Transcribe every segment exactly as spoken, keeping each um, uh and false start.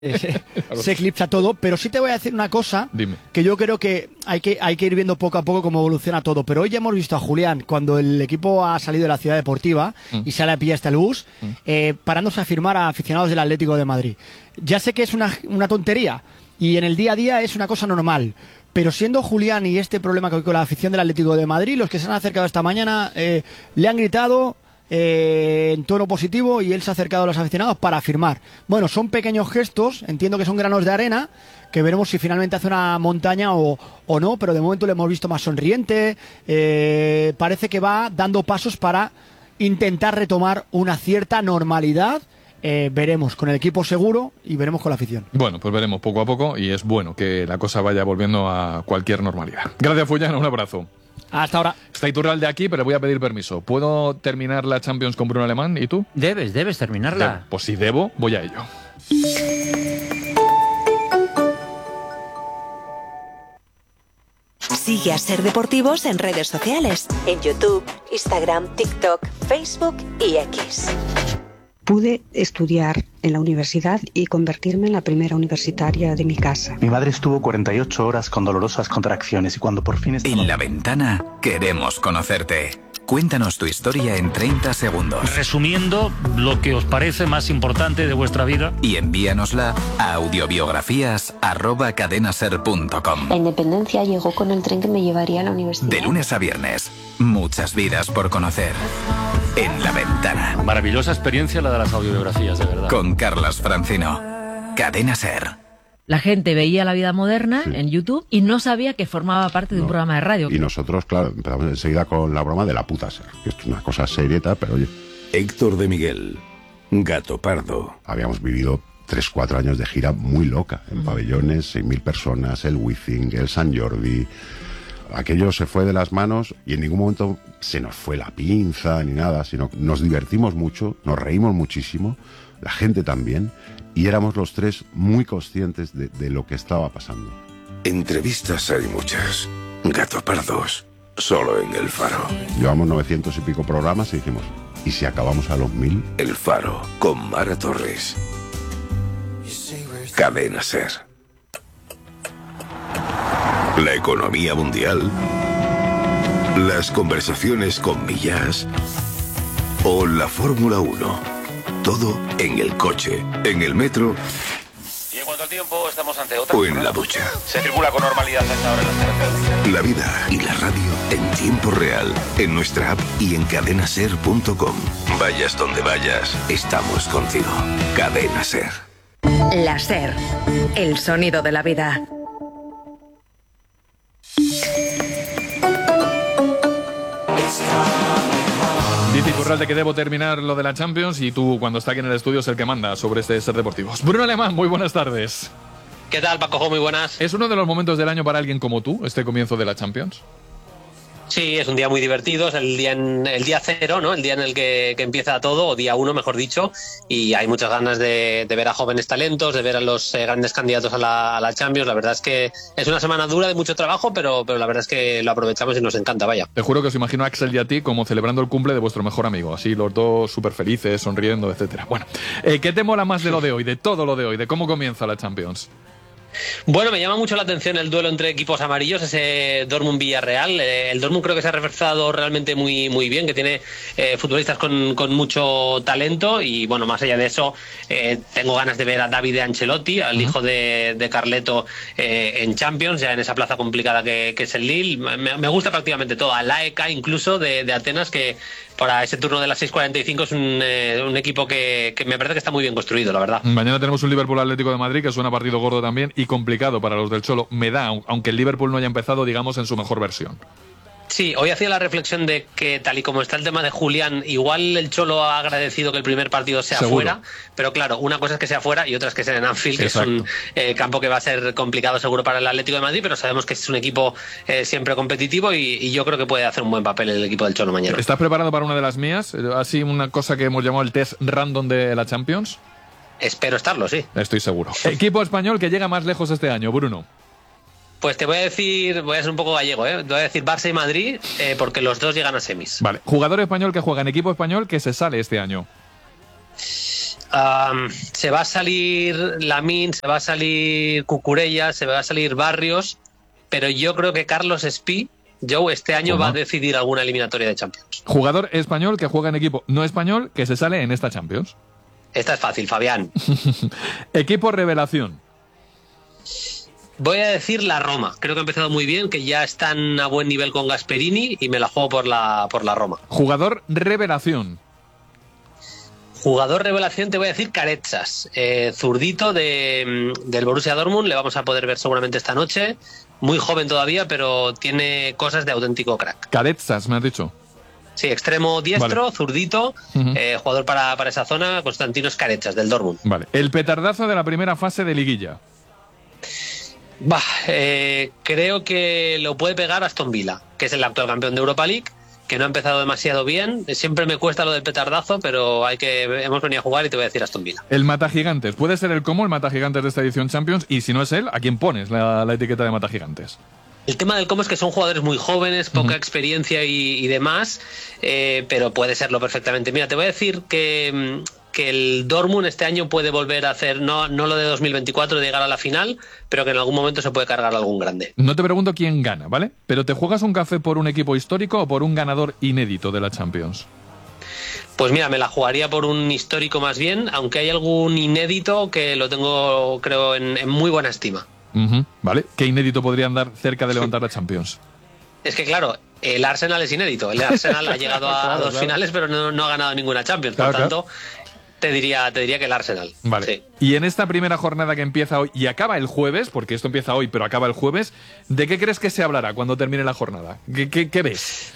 se, se eclipsa todo, pero sí te voy a decir una cosa. Dime. Que yo creo que hay, que hay que ir viendo poco a poco cómo evoluciona todo, pero hoy ya hemos visto a Julián cuando el equipo ha salido de la ciudad deportiva mm. y sale a pillar hasta el bus, mm. eh, parándose a firmar a aficionados del Atlético de Madrid. Ya sé que es una, una tontería y en el día a día es una cosa normal, pero siendo Julián y este problema que hay con la afición del Atlético de Madrid, los que se han acercado esta mañana eh, le han gritado Eh, en tono positivo y él se ha acercado a los aficionados para firmar. Bueno, son pequeños gestos, entiendo que son granos de arena, que veremos si finalmente hace una montaña o, o no, pero de momento le hemos visto más sonriente, eh, parece que va dando pasos para intentar retomar una cierta normalidad. Eh, veremos con el equipo seguro y veremos con la afición. Bueno, pues veremos poco a poco y es bueno que la cosa vaya volviendo a cualquier normalidad. Gracias, Fullana, un abrazo. Hasta ahora. Está Iturralde aquí, pero voy a pedir permiso. ¿Puedo terminar la Champions con Bruno Alemán? ¿Y tú? Debes, debes terminarla. Debo. Pues si debo, voy a ello. Sigue a Ser Deportivos en redes sociales. En YouTube, Instagram, TikTok, Facebook y X. Pude estudiar en la universidad y convertirme en la primera universitaria de mi casa. Mi madre estuvo cuarenta y ocho horas con dolorosas contracciones y cuando por fin... Estaba... En La Ventana queremos conocerte. Cuéntanos tu historia en treinta segundos. Resumiendo lo que os parece más importante de vuestra vida. Y envíanosla a audiobiografías arroba cadenaser punto com. La independencia llegó con el tren que me llevaría a la universidad. De lunes a viernes, muchas vidas por conocer. En La Ventana. Maravillosa experiencia la de las audiobiografías, de verdad. Con Carlas Francino. Cadena Ser. La gente veía La Vida Moderna sí. en YouTube y no sabía que formaba parte de no. un programa de radio. Y nosotros, claro, empezamos enseguida con la broma de la puta Ser, que es una cosa serieta, pero oye... Héctor de Miguel, Gato Pardo. Habíamos vivido tres, cuatro años de gira muy loca, en pabellones, seis mil personas, el Wizzing, el San Jordi... Aquello se fue de las manos y en ningún momento se nos fue la pinza ni nada, sino nos divertimos mucho, nos reímos muchísimo, la gente también, y éramos los tres muy conscientes de, de lo que estaba pasando. Entrevistas hay muchas, Gato Pardos, solo en El Faro. Llevamos novecientos y pico programas y dijimos, ¿y si acabamos a los mil? El Faro, con Mara Torres. Cadena Ser. La economía mundial, las conversaciones con Millás o la Fórmula uno. Todo en el coche, en el metro y en cuanto al tiempo estamos ante otra o en la ducha. Se circula con normalidad hasta ahora en las carreteras. La vida y la radio en tiempo real, en nuestra app y en cadenaser punto com. Vayas donde vayas, estamos contigo. Cadena Ser. La Ser, el sonido de la vida. Dice Iturralde que debo terminar lo de la Champions y tú, cuando está aquí en el estudio, es el que manda sobre este Ser Deportivos. Bruno Alemán, muy buenas tardes. ¿Qué tal, Paco? Muy buenas. ¿Es uno de los momentos del año para alguien como tú, este comienzo de la Champions? Sí, es un día muy divertido, es el día, en, el día cero, ¿no? El día en el que, que empieza todo, o día uno, mejor dicho, y hay muchas ganas de, de ver a jóvenes talentos, de ver a los eh, grandes candidatos a la, a la Champions. La verdad es que es una semana dura de mucho trabajo, pero, pero la verdad es que lo aprovechamos y nos encanta, vaya. Te juro que os imagino a Axel y a ti como celebrando el cumple de vuestro mejor amigo, así los dos súper felices, sonriendo, etcétera. Bueno, eh, ¿qué te mola más de lo de hoy, de todo lo de hoy, de cómo comienza la Champions? Bueno, me llama mucho la atención el duelo entre equipos amarillos, ese Dortmund-Villarreal. Eh, el Dortmund creo que se ha reforzado realmente muy, muy bien, que tiene eh, futbolistas con, con mucho talento y, bueno, más allá de eso, eh, tengo ganas de ver a David Ancelotti, al uh-huh. hijo de, de Carleto, eh, en Champions, ya en esa plaza complicada que, que es el Lille. Me, me gusta prácticamente todo, a la E K incluso de, de Atenas, que para ese turno de las seis cuarenta y cinco es un, eh, un equipo que, que me parece que está muy bien construido, la verdad. Mañana tenemos un Liverpool-Atlético de Madrid, que suena partido gordo también y complicado para los del Cholo. Me da, aunque el Liverpool no haya empezado, digamos, en su mejor versión. Sí, hoy hacía la reflexión de que tal y como está el tema de Julián, igual el Cholo ha agradecido que el primer partido sea Seguro. fuera, pero claro, una cosa es que sea fuera y otra es que sea en Anfield, que Exacto. es un eh, campo que va a ser complicado seguro para el Atlético de Madrid, pero sabemos que es un equipo eh, siempre competitivo y, y yo creo que puede hacer un buen papel el equipo del Cholo mañana. ¿Estás preparado para una de las mías? Así una cosa que hemos llamado el test random de la Champions. Espero estarlo, sí. Estoy seguro. Equipo español que llega más lejos este año, Bruno. Pues te voy a decir, voy a ser un poco gallego, ¿eh? Te voy a decir Barça y Madrid, eh, porque los dos llegan a semis. Vale. Jugador español que juega en equipo español que se sale este año. Um, se va a salir Lamine, se va a salir Cucurella, se va a salir Barrios, pero yo creo que Carlos Espí, Joe, este año ¿Cómo? va a decidir alguna eliminatoria de Champions. Jugador español que juega en equipo no español que se sale en esta Champions. Esta es fácil, Fabián. Equipo revelación. Voy a decir la Roma. Creo que ha empezado muy bien, que ya están a buen nivel con Gasperini y me la juego por la, por la Roma. Jugador revelación. Jugador revelación, te voy a decir Caretsas. Eh, zurdito de, del Borussia Dortmund, le vamos a poder ver seguramente esta noche. Muy joven todavía, pero tiene cosas de auténtico crack. Caretsas, me has dicho. Sí, extremo diestro, Vale. zurdito, Uh-huh. eh, jugador para, para esa zona, Constantinos Caretsas, del Dortmund. Vale. El petardazo de la primera fase de liguilla. Bah, eh, creo que lo puede pegar Aston Villa, que es el actual campeón de Europa League, que no ha empezado demasiado bien. Siempre me cuesta lo del petardazo, pero hay que hemos venido a jugar y te voy a decir Aston Villa. El Matagigantes. Puede ser el como el Matagigantes de esta edición Champions, y si no es él, ¿a quién pones la, la etiqueta de Matagigantes? El tema del cómo es que son jugadores muy jóvenes, poca uh-huh. experiencia y, y demás, eh, pero puede serlo perfectamente. Mira, te voy a decir que, que el Dortmund este año puede volver a hacer, no, no lo de dos mil veinticuatro de llegar a la final, pero que en algún momento se puede cargar algún grande. No te pregunto quién gana, ¿vale? Pero ¿te juegas un café por un equipo histórico o por un ganador inédito de la Champions? Pues mira, me la jugaría por un histórico más bien, aunque hay algún inédito que lo tengo, creo, en, en muy buena estima. Uh-huh. Vale, ¿qué inédito podrían dar cerca de levantar la Champions? Es que claro, el Arsenal es inédito. El Arsenal ha llegado a claro, dos claro. finales, pero no, no ha ganado ninguna Champions. Claro, por tanto, claro. te diría te diría que el Arsenal. Vale. Sí. Y en esta primera jornada que empieza hoy y acaba el jueves, porque esto empieza hoy, pero acaba el jueves, ¿de qué crees que se hablará cuando termine la jornada? ¿Qué, qué, qué ves?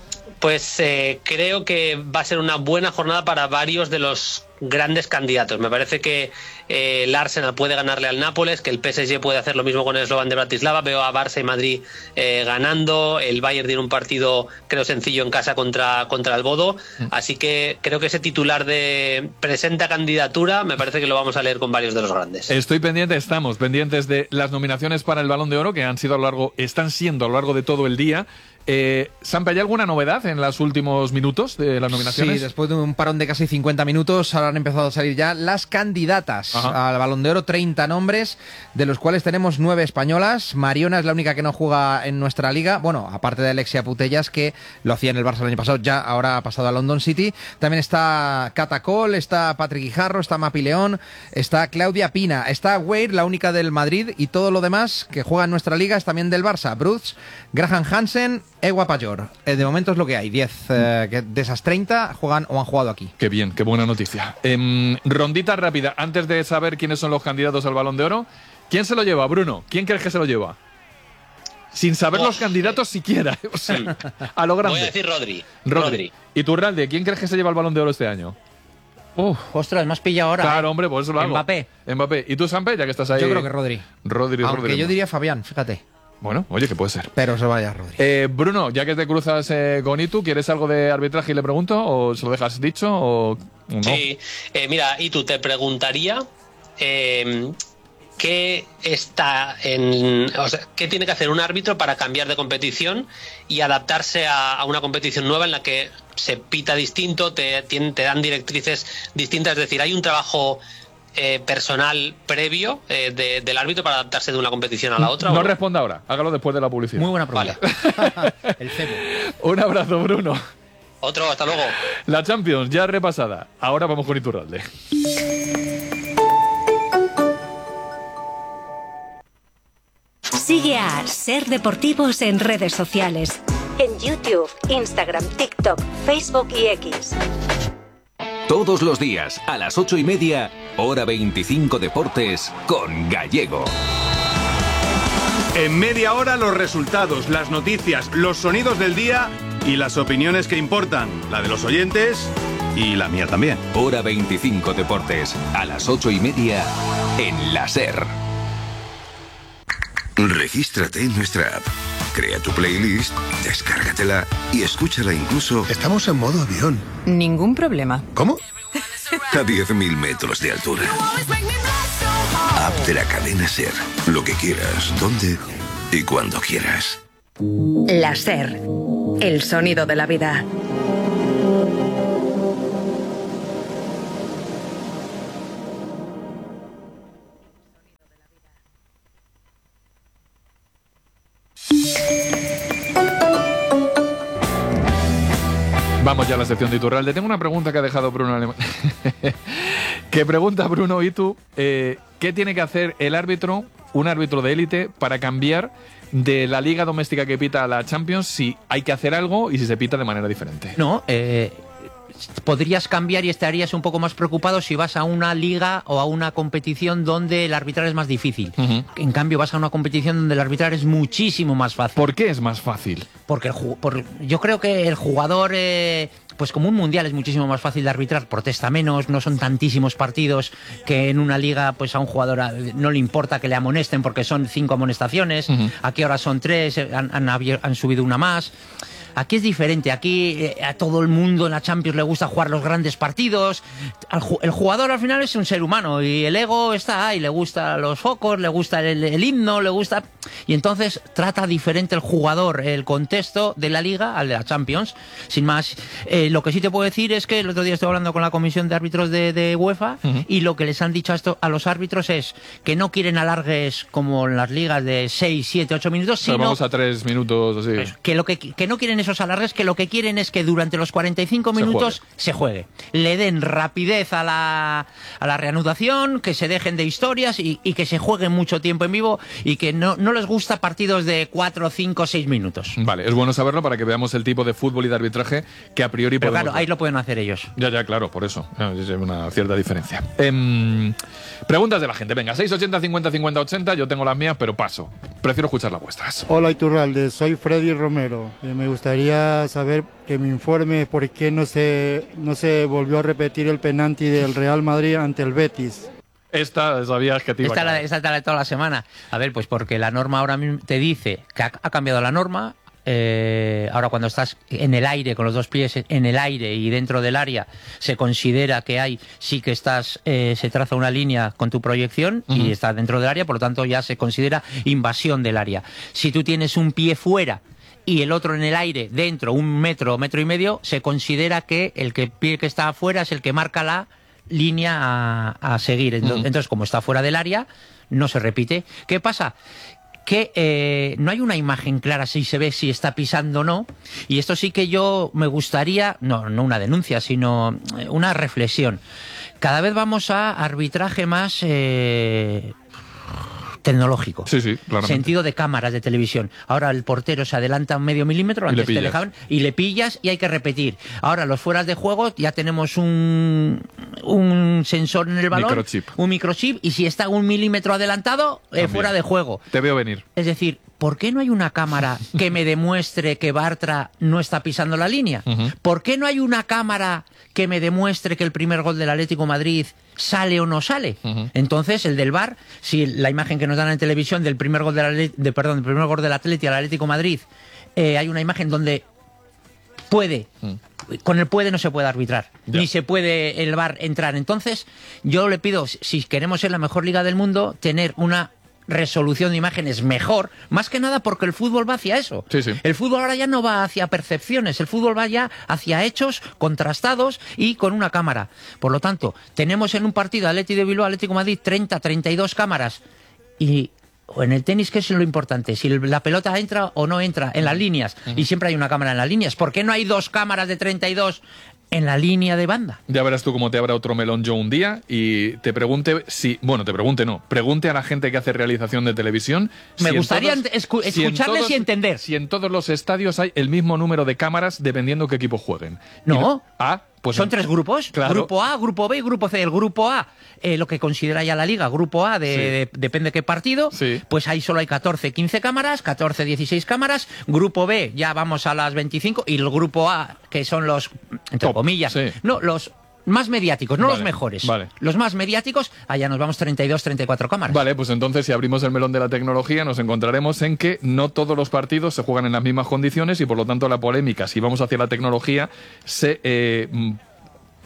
Pues eh, creo que va a ser una buena jornada para varios de los grandes candidatos. Me parece que eh, el Arsenal puede ganarle al Nápoles, que el P S G puede hacer lo mismo con el Slovan de Bratislava. Veo a Barça y Madrid eh, ganando. El Bayern tiene un partido, creo, sencillo en casa contra, contra el Bodo. Así que creo que ese titular de presenta candidatura me parece que lo vamos a leer con varios de los grandes. Estoy pendiente, estamos pendientes de las nominaciones para el Balón de Oro, que han sido a lo largo, están siendo a lo largo de todo el día. Eh, Sampa, ¿hay alguna novedad en los últimos minutos de las nominaciones? Sí, después de un parón de casi cincuenta minutos, ahora han empezado a salir ya las candidatas Ajá. al Balón de Oro, treinta nombres, de los cuales tenemos nueve españolas. Mariona es la única que no juega en nuestra liga, bueno, aparte de Alexia Putellas, que lo hacía en el Barça el año pasado, ya ahora ha pasado a London City. También está Cata Cole, está Patrick Guijarro, está Mapi León, está Claudia Pina, está Weir, la única del Madrid, y todo lo demás que juega en nuestra liga es también del Barça. Bruce, Graham Hansen, Ewa Payor. Eh, de momento es lo que hay. diez eh, que de esas treinta juegan o han jugado aquí. Qué bien, qué buena noticia. Eh, rondita rápida. Antes de saber quiénes son los candidatos al Balón de Oro, ¿quién se lo lleva, Bruno? ¿Quién crees que se lo lleva? Sin saber oh, los candidatos eh. siquiera. O sea, a lo grande. Voy a decir Rodri. Rodri. Rodri. ¿Y tú, Ralde, quién crees que se lleva el Balón de Oro este año? Uf, ostras, me has pillado ahora. Claro, eh. hombre, por eso lo hago. Mbappé. Mbappé. ¿Y tú, Sampe, ya que estás ahí? Yo creo que Rodri. Rodri, Aunque Rodri. yo diría Fabián, fíjate. Bueno, oye, que puede ser. Pero se vaya Rodri. Eh, Bruno, ya que te cruzas eh, con Itu, ¿quieres algo de arbitraje y le pregunto? ¿O se lo dejas dicho? O no? Sí, eh, mira, Itu, te preguntaría eh, qué está en, o sea, qué tiene que hacer un árbitro para cambiar de competición y adaptarse a, a una competición nueva en la que se pita distinto, te, te, te dan directrices distintas. Es decir, hay un trabajo Eh, personal previo eh, de, del árbitro para adaptarse de una competición a la otra. No ¿o no? responda ahora, hágalo después de la publicidad. Muy buena pregunta. Vale. El cebo. Un abrazo, Bruno. Otro, hasta luego. La Champions ya repasada. Ahora vamos con Iturralde. Sigue a Ser Deportivos en redes sociales. En YouTube, Instagram, TikTok, Facebook y X. Todos los días, a las ocho y media, hora veinticinco Deportes, con Gallego. En media hora los resultados, las noticias, los sonidos del día y las opiniones que importan. La de los oyentes y la mía también. Hora veinticinco Deportes, a las ocho y media, en la SER. Regístrate en nuestra app. Crea tu playlist, descárgatela y escúchala incluso... Estamos en modo avión. Ningún problema. ¿Cómo? A diez mil metros de altura. App de la cadena SER. Lo que quieras, donde y cuando quieras. La SER. El sonido de la vida. Vamos ya a la sección de Iturralde. Tengo una pregunta que ha dejado Bruno Alemán. Que pregunta Bruno, ¿y tú? Eh, ¿Qué tiene que hacer el árbitro, un árbitro de élite, para cambiar de la liga doméstica que pita a la Champions, si hay que hacer algo y si se pita de manera diferente? No, eh... podrías cambiar y estarías un poco más preocupado si vas a una liga o a una competición donde el arbitrar es más difícil. Uh-huh. En cambio, vas a una competición donde el arbitrar es muchísimo más fácil. ¿Por qué es más fácil? Porque el, por, yo creo que el jugador, eh, pues como un mundial es muchísimo más fácil de arbitrar, protesta menos, no son tantísimos partidos que en una liga pues a un jugador no le importa que le amonesten porque son cinco amonestaciones, uh-huh. Aquí ahora son tres, han, han, han subido una más. Aquí es diferente, aquí eh, a todo el mundo en la Champions le gusta jugar los grandes partidos. Al, el jugador al final es un ser humano y el ego está ahí, le gustan los focos, le gusta el, el himno, le gusta... Y entonces trata diferente el jugador, el contexto de la Liga al de la Champions. Sin más, eh, lo que sí te puedo decir es que el otro día estuve hablando con la comisión de árbitros de, de UEFA, uh-huh. Y lo que les han dicho a, esto, a los árbitros es que no quieren alargues como en las ligas de seis, siete, ocho minutos, sino... Pero vamos a tres minutos, así. Pues, que, lo que, que no quieren esos alargues, que lo que quieren es que durante los cuarenta y cinco minutos se juegue. se juegue. Le den rapidez a la, a la reanudación, que se dejen de historias y, y que se juegue mucho tiempo en vivo y que no, no les gusta partidos de cuatro, cinco, seis minutos. Vale, es bueno saberlo para que veamos el tipo de fútbol y de arbitraje que a priori Pero podemos claro, ver. Ahí lo pueden hacer ellos. Ya, ya, claro, por eso. Es una cierta diferencia. Eh, preguntas de la gente. Venga, seis ochenta, cincuenta, cincuenta, ochenta. Yo tengo las mías, pero paso. Prefiero escuchar las vuestras. Hola, Iturralde. Soy Freddy Romero. Eh, me gustaría saber que me informe por qué no se, no se volvió a repetir el penalti del Real Madrid ante el Betis. Esta sabías que te iba esta a la, esta está la de toda la semana. A ver, pues porque la norma ahora mismo te dice que ha, ha cambiado la norma. Eh, ahora cuando estás en el aire, con los dos pies en el aire y dentro del área, se considera que hay, sí que estás, eh, se traza una línea con tu proyección, uh-huh. Y estás dentro del área, por lo tanto ya se considera invasión del área. Si tú tienes un pie fuera y el otro en el aire, dentro, un metro, metro y medio, se considera que el que, pie que está afuera es el que marca la línea a, a seguir. Entonces, uh-huh. entonces, como está fuera del área, no se repite. ¿Qué pasa? Que eh, no hay una imagen clara si se ve si está pisando o no, y esto sí que yo me gustaría, no, no una denuncia, sino una reflexión. Cada vez vamos a arbitraje más eh, tecnológico. Sí, sí, claramente. Sentido de cámaras de televisión. Ahora el portero se adelanta un medio milímetro, antes te dejaban, y le pillas y hay que repetir. Ahora los fueras de juego ya tenemos un, un sensor en el balón, microchip. un microchip, y si está un milímetro adelantado, eh, fuera de juego. Te veo venir. Es decir, ¿por qué no hay una cámara que me demuestre que Bartra no está pisando la línea? Uh-huh. ¿Por qué no hay una cámara que me demuestre que el primer gol del Atlético de Madrid sale o no sale? Uh-huh. Entonces, el del V A R, si la imagen que nos dan en televisión del primer gol del, de, perdón, del primer gol del Atlético al Atlético de Madrid, eh, hay una imagen donde puede, uh-huh. Con el puede no se puede arbitrar, ya. Ni se puede el V A R entrar. Entonces, yo le pido, si queremos ser la mejor liga del mundo, tener una resolución de imágenes mejor, más que nada porque el fútbol va hacia eso. Sí, sí. El fútbol ahora ya no va hacia percepciones, el fútbol va ya hacia hechos contrastados y con una cámara. Por lo tanto, tenemos en un partido Atlético de Bilbao, Atlético de Madrid, treinta, treinta y dos cámaras, y o en el tenis, ¿qué es lo importante? Si la pelota entra o no entra en las líneas, uh-huh. Y siempre hay una cámara en las líneas. ¿Por qué no hay dos cámaras de treinta y dos en la línea de banda? Ya verás tú cómo te abra otro melón yo un día y te pregunte si... Bueno, te pregunte no. Pregunte a la gente que hace realización de televisión... Me si gustaría todos, escu si escucharles todos, y entender. Si en todos los estadios hay el mismo número de cámaras dependiendo qué equipo jueguen. No. Y, ah, pues son en, tres grupos. Claro. Grupo A, Grupo B y Grupo C. El Grupo A, eh, lo que considera ya la Liga, Grupo A, de, sí. de, depende de qué partido, sí. Pues ahí solo hay catorce, quince cámaras, catorce, dieciséis cámaras. Grupo B, ya vamos a las veinticinco. Y el Grupo A, que son los, entre Top, comillas, sí. No, los más mediáticos, no vale, los mejores. Vale. Los más mediáticos, allá nos vamos treinta y dos, treinta y cuatro cámaras. Vale, pues entonces si abrimos el melón de la tecnología nos encontraremos en que no todos los partidos se juegan en las mismas condiciones y por lo tanto la polémica, si vamos hacia la tecnología, se... Eh,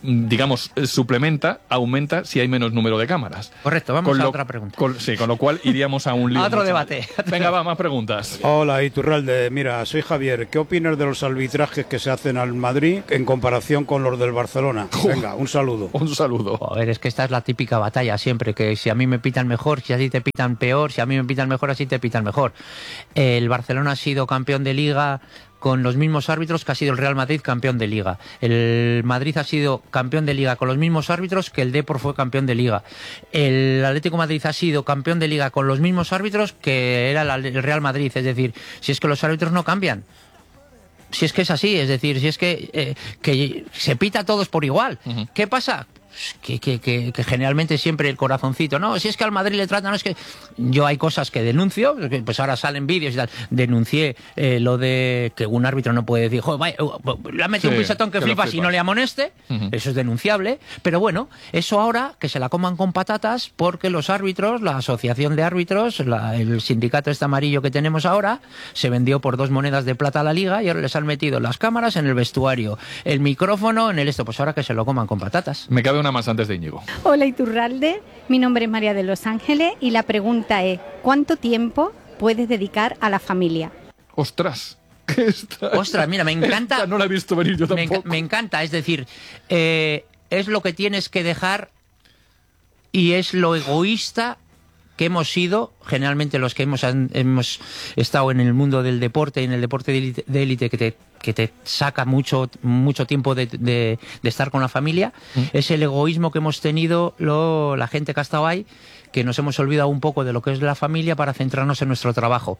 digamos, suplementa, aumenta si hay menos número de cámaras. Correcto, vamos con a lo, otra pregunta. Con, sí, con lo cual iríamos a un lío. A otro mucho. debate. Venga, va, más preguntas. Hola, Iturralde. Mira, soy Javier. ¿Qué opinas de los arbitrajes que se hacen al Madrid en comparación con los del Barcelona? Venga, un saludo. Un saludo. A ver, es que esta es la típica batalla siempre, que si a mí me pitan mejor, si a ti te pitan peor, si a mí me pitan mejor, así te pitan mejor. El Barcelona ha sido campeón de Liga con los mismos árbitros que ha sido el Real Madrid campeón de Liga. El Madrid ha sido campeón de Liga con los mismos árbitros que el Depor fue campeón de Liga. El Atlético de Madrid ha sido campeón de Liga con los mismos árbitros que era el Real Madrid. Es decir, si es que los árbitros no cambian. Si es que es así, es decir, si es que, eh, que se pita a todos por igual. Uh-huh. ¿Qué pasa? Que, que, que, que generalmente siempre el corazoncito, no, si es que al Madrid le tratan, no es que yo hay cosas que denuncio, pues ahora salen vídeos y tal, denuncié eh, lo de que un árbitro no puede decir, joder, vaya, le ha metido sí, un pisotón que, que flipas y no le amoneste, uh-huh. Eso es denunciable, pero bueno, eso ahora que se la coman con patatas porque los árbitros, la asociación de árbitros, la, el sindicato este amarillo que tenemos ahora, se vendió por dos monedas de plata a la Liga y ahora les han metido las cámaras en el vestuario, el micrófono en el esto, pues ahora que se lo coman con patatas. Me cabe una más antes de Íñigo. Hola Iturralde, mi nombre es María de Los Ángeles y la pregunta es, ¿cuánto tiempo puedes dedicar a la familia? ¡Ostras! Esta, Ostras, mira, me encanta... Esta no la he visto venir yo tampoco. Me, me encanta, es decir, eh, es lo que tienes que dejar y es lo egoísta que hemos sido, generalmente los que hemos, hemos estado en el mundo del deporte, en el deporte de élite que te, que te saca mucho, mucho tiempo de, de, de estar con la familia, ¿Mm? Es el egoísmo que hemos tenido lo, la gente que ha estado ahí, que nos hemos olvidado un poco de lo que es la familia para centrarnos en nuestro trabajo.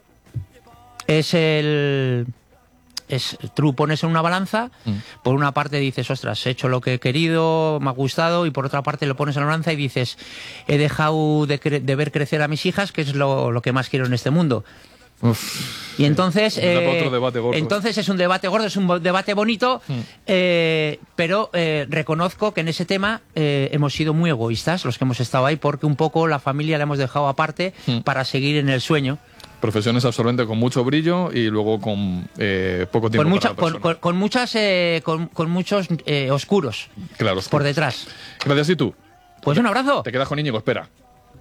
Es el... Es, tú pones en una balanza, mm. por una parte dices, ostras, he hecho lo que he querido, me ha gustado, y por otra parte lo pones en la balanza y dices, he dejado de, cre- de ver crecer a mis hijas, que es lo, lo que más quiero en este mundo. Uf, y entonces sí. eh, Otro debate gordo. Entonces es un debate gordo, es un bo- debate bonito, mm. eh, pero eh, reconozco que en ese tema eh, hemos sido muy egoístas los que hemos estado ahí, porque un poco la familia la hemos dejado aparte mm. para seguir en el sueño. Profesiones absorbentes con mucho brillo y luego con eh, poco tiempo con mucha, para la con, con, con muchas eh, con, con muchos eh, oscuros, claro, oscuros por detrás. Gracias. ¿Y tú? Pues un abrazo. Te quedas con Íñigo, espera.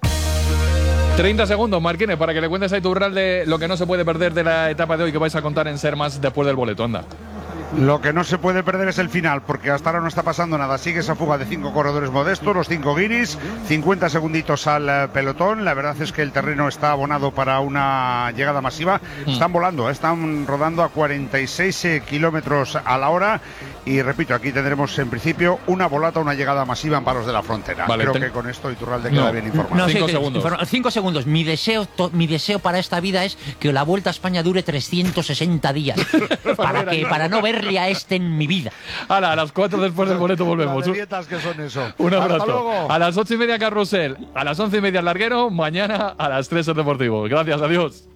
treinta segundos, Marquines, para que le cuentes a Iturralde lo que no se puede perder de la etapa de hoy que vais a contar en Ser Más después del boleto. Anda. Lo que no se puede perder es el final, porque hasta ahora no está pasando nada. Sigue esa fuga de cinco corredores modestos, los cinco guiris, cincuenta segunditos al pelotón. La verdad es que el terreno está abonado para una llegada masiva. Están volando, están rodando a cuarenta y seis kilómetros a la hora. Y repito, aquí tendremos en principio una volata, una llegada masiva en Palos de la Frontera. Vale, Creo ten... que con esto Iturralde queda no, bien informado. No, cinco sí, segundos. Informa, cinco segundos. Mi deseo, to, mi deseo para esta vida es que la Vuelta a España dure trescientos sesenta días. para, que, para no verle a este en mi vida. Ahora, a las cuatro después del boleto volvemos. Las dietas que son eso. Un abrazo. Hasta luego. A las ocho y media Carrusel, a las once y media el larguero, mañana a las tres el Deportivo. Gracias, adiós.